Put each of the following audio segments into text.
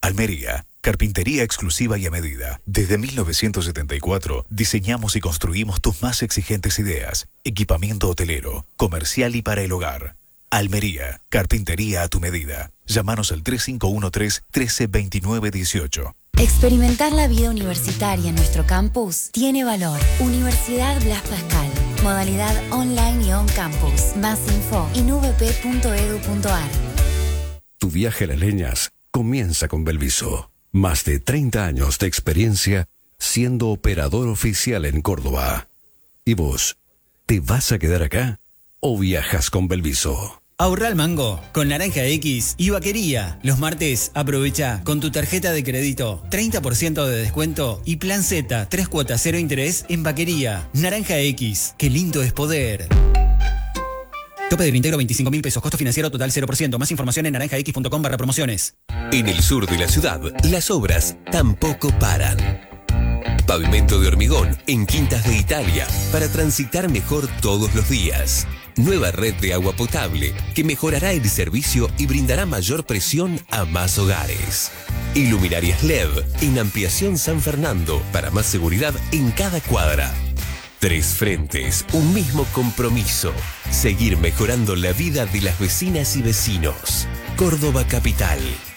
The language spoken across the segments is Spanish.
Almería, carpintería exclusiva y a medida. Desde 1974 diseñamos y construimos tus más exigentes ideas. Equipamiento hotelero, comercial y para el hogar. Almería, carpintería a tu medida. Llámanos al 3513-132918. Experimentar la vida universitaria en nuestro campus tiene valor. Universidad Blas Pascal. Modalidad online y on campus. Más info en uvp.edu.ar. Tu viaje a las leñas comienza con Belviso. Más de 30 años de experiencia siendo operador oficial en Córdoba. ¿Y vos, te vas a quedar acá o viajas con Belviso? Ahorra al mango con Naranja X y Vaquería. Los martes aprovecha con tu tarjeta de crédito 30% de descuento y plan Z 3 cuotas 0 interés en Vaquería. Naranja X, qué lindo es poder. Tope del íntegro 25.000 pesos, costo financiero total 0%. Más información en naranjax.com/promociones. En el sur de la ciudad, las obras tampoco paran. Pavimento de hormigón en Quintas de Italia para transitar mejor todos los días. Nueva red de agua potable que mejorará el servicio y brindará mayor presión a más hogares. Iluminarias LED en Ampliación San Fernando para más seguridad en cada cuadra. 3 frentes, un mismo compromiso. Seguir mejorando la vida de las vecinas y vecinos. Córdoba Capital.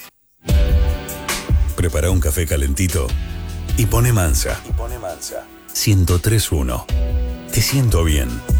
Prepara un café calentito y pone Mansa. 103.1. Te siento bien.